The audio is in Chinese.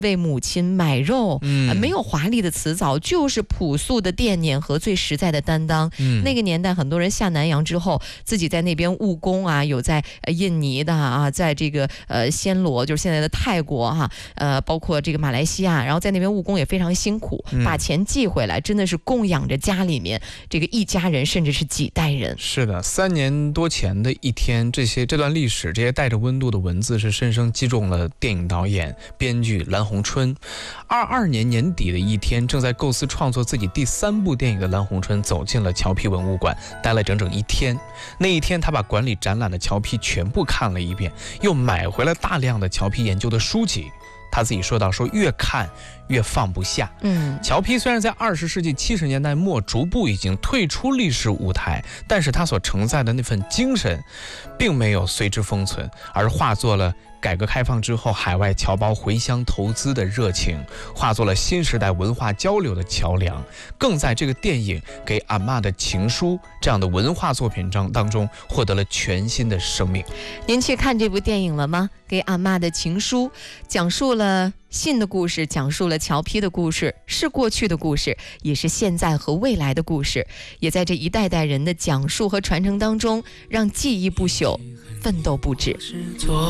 为母亲买肉，没有华丽的辞藻，就是朴素的惦念和最实在的担当。那个年代，很多人下南洋之后，自己在那边务工啊，有在印尼的啊，在这个暹罗，就是现在的泰国哈，包括这个马来西亚，然后在那边务工也非常辛苦，把钱寄回来，真的是供养着家里面这个一家人，甚至是几代人。 是的，3年多前的一天，这段历史，这些带着温度的文字是深深击中了电影导演、编剧蓝洪春。22年年底的一天，正在构思创作自己第3部电影的蓝洪春走进了侨批文物馆，待了整整1天。那一天，他把馆里展览的侨批全部看了一遍，又买回了大量的侨批研究的书籍。他自己说越看越放不下。侨批虽然在20世纪70年代末逐步已经退出历史舞台，但是他所承载的那份精神并没有随之封存，而化作了改革开放之后海外侨胞回乡投资的热情，化作了新时代文化交流的桥梁，更在这个电影给阿嬷的情书这样的文化作品当中获得了全新的生命。 您去看这部电影了吗？给阿嬷的情书，讲述了信的故事，讲述了侨批的故事，是过去的故事，也是现在和未来的故事，也在这一代代人的讲述和传承当中，让记忆不朽，奋斗不止。